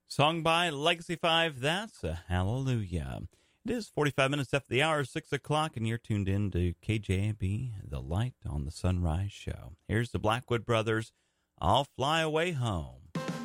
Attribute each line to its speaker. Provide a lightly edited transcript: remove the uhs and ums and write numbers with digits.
Speaker 1: Song by Legacy 5, that's a hallelujah. It is 45 minutes after the hour, 6 o'clock, and you're tuned in to KJB, the Light on the Sunrise Show. Here's the Blackwood Brothers, I'll Fly Away Home.